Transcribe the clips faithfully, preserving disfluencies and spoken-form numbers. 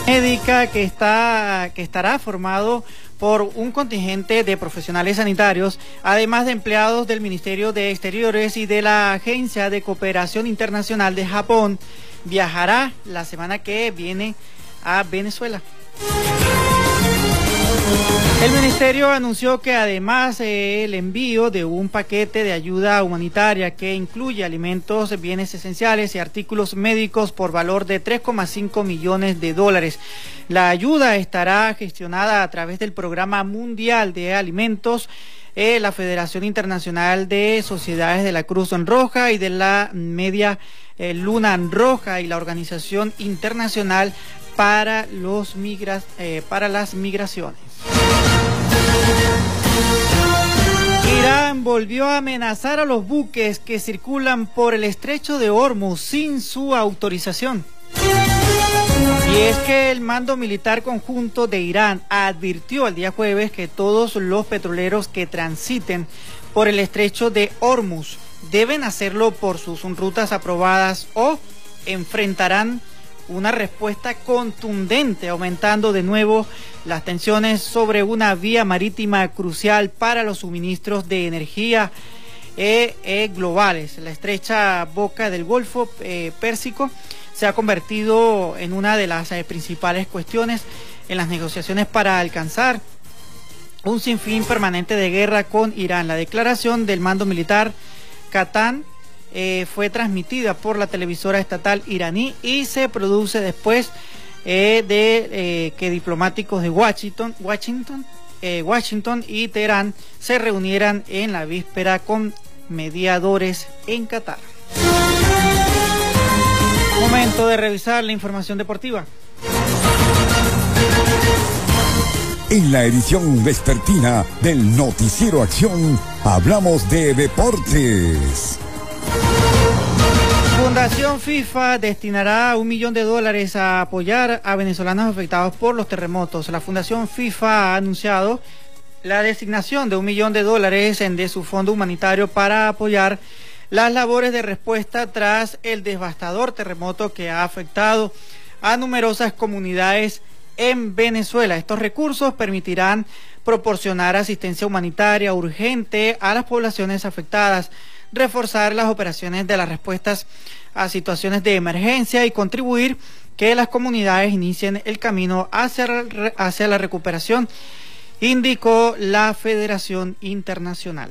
Médica que está que estará formado por un contingente de profesionales sanitarios, además de empleados del Ministerio de Exteriores y de la Agencia de Cooperación Internacional de Japón, viajará la semana que viene a Venezuela. El ministerio anunció que además eh, el envío de un paquete de ayuda humanitaria que incluye alimentos, bienes esenciales y artículos médicos por valor de tres coma cinco millones de dólares. La ayuda estará gestionada a través del Programa Mundial de Alimentos, eh, la Federación Internacional de Sociedades de la Cruz Roja y de la Media eh, Luna Roja y la Organización Internacional para los migras, eh, para las migraciones. Irán volvió a amenazar a los buques que circulan por el estrecho de Hormuz sin su autorización. Y es que el Mando Militar Conjunto de Irán advirtió el día jueves que todos los petroleros que transiten por el estrecho de Hormuz deben hacerlo por sus rutas aprobadas o enfrentarán una respuesta contundente, aumentando de nuevo las tensiones sobre una vía marítima crucial para los suministros de energía eh, eh, globales. La estrecha boca del Golfo eh, Pérsico se ha convertido en una de las eh, principales cuestiones en las negociaciones para alcanzar un sinfín permanente de guerra con Irán. La declaración del mando militar Katán Eh, fue transmitida por la televisora estatal iraní y se produce después eh, de eh, que diplomáticos de Washington, Washington, eh, Washington y Teherán se reunieran en la víspera con mediadores en Qatar. Momento de revisar la información deportiva. En la edición vespertina del Noticiero Acción hablamos de deportes. Fundación FIFA destinará un millón de dólares a apoyar a venezolanos afectados por los terremotos. La Fundación FIFA ha anunciado la designación de un millón de dólares en de su fondo humanitario para apoyar las labores de respuesta tras el devastador terremoto que ha afectado a numerosas comunidades en Venezuela. Estos recursos permitirán proporcionar asistencia humanitaria urgente a las poblaciones afectadas, reforzar las operaciones de las respuestas a situaciones de emergencia y contribuir que las comunidades inicien el camino hacia, hacia la recuperación, indicó la Federación Internacional.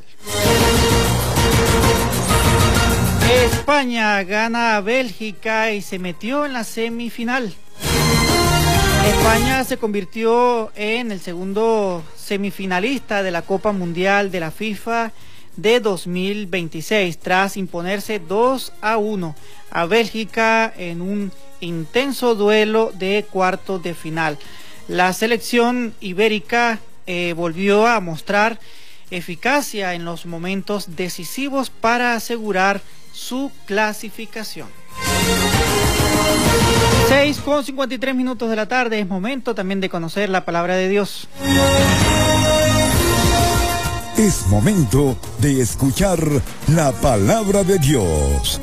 España gana a Bélgica y se metió en la semifinal. España se convirtió en el segundo semifinalista de la Copa Mundial de la FIFA de dos mil veintiséis, tras imponerse dos a uno a Bélgica en un intenso duelo de cuartos de final. La selección ibérica eh, volvió a mostrar eficacia en los momentos decisivos para asegurar su clasificación. seis con cincuenta y tres minutos de la tarde, es momento también de conocer la palabra de Dios. Es momento de escuchar la palabra de Dios.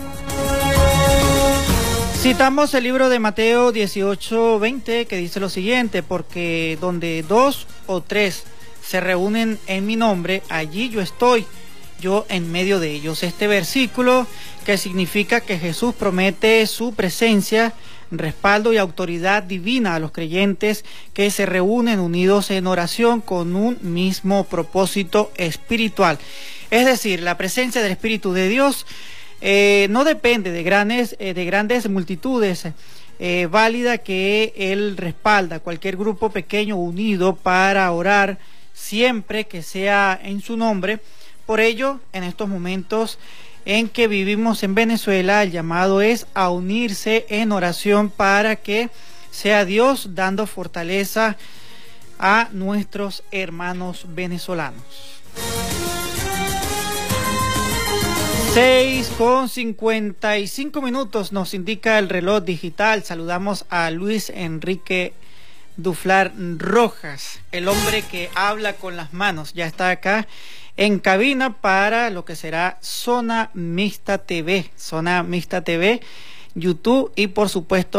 Citamos el libro de Mateo dieciocho veinte, que dice lo siguiente: porque donde dos o tres se reúnen en mi nombre, allí yo estoy, yo en medio de ellos. Este versículo, que significa que Jesús promete su presencia, respaldo y autoridad divina a los creyentes que se reúnen unidos en oración con un mismo propósito espiritual. Es decir, la presencia del Espíritu de Dios eh, no depende de grandes, eh, de grandes multitudes, eh, válida que Él respalda cualquier grupo pequeño unido para orar siempre que sea en su nombre. Por ello, en estos momentos en que vivimos en Venezuela, el llamado es a unirse en oración para que sea Dios dando fortaleza a nuestros hermanos venezolanos. seis con cincuenta y cinco minutos nos indica el reloj digital. Saludamos a Luis Enrique Duflar Rojas, el hombre que habla con las manos. Ya está acá en cabina para lo que será Zona Mixta T V, Zona Mixta T V, YouTube y por supuesto